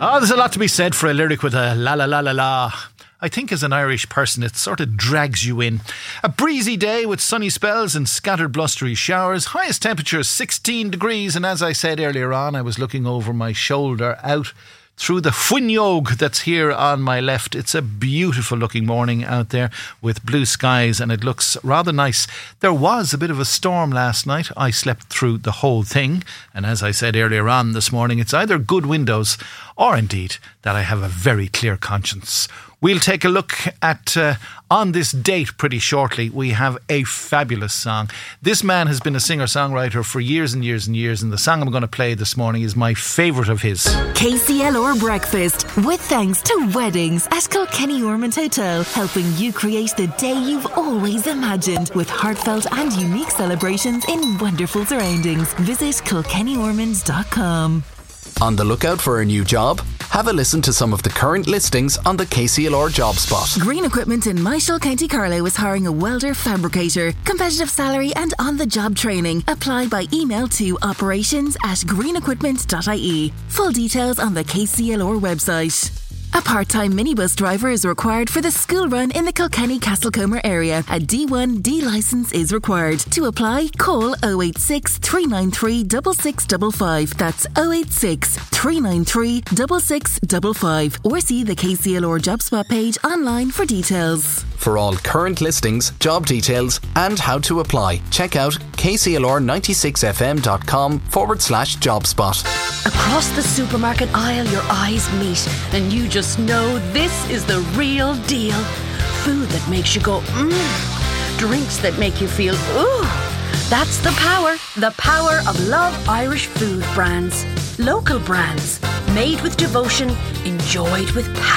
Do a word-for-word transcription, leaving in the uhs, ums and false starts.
Oh, there's a lot to be said for a lyric with a la la la la la. I think as an Irish person it sort of drags you in. A breezy day with sunny spells and scattered blustery showers. Highest temperature is sixteen degrees, and as I said earlier on, I was looking over my shoulder out through the Fhuinneog that's here on my left. It's a beautiful looking morning out there with blue skies, and it looks rather nice. There was a bit of a storm last night. I slept through the whole thing, and as I said earlier on this morning, it's either good windows or indeed that I have a very clear conscience. We'll take a look at uh, On This Date pretty shortly. We have a fabulous song. This man has been a singer-songwriter for years and years and years, and the song I'm going to play this morning is my favourite of his. K C L R Breakfast, with thanks to Weddings at Kilkenny Ormond Hotel, helping you create the day you've always imagined with heartfelt and unique celebrations in wonderful surroundings. Visit kilkenny ormonds dot com. On the lookout for a new job? Have a listen to some of the current listings on the K C L R Job Spot. Green Equipment in Myshall, County Carlow is hiring a welder fabricator. Competitive salary and on-the-job training. Apply by email to operations at green equipment dot I E. Full details on the K C L R website. A part-time minibus driver is required for the school run in the Kilkenny Castlecomer area. A D one D licence is required. To apply, call oh eight six, three nine three, six six five five. That's oh eight six, three nine three, six six five five. Or see the K C L R Job Spot page online for details. For all current listings, job details and how to apply, check out k c l r nine six f m dot com forward slash job spot. Across the supermarket aisle your eyes meet and you just know this is the real deal. Food that makes you go mmm. Drinks that make you feel ooh. That's the power, the power of Love Irish Food brands. Local brands, made with devotion, enjoyed with passion.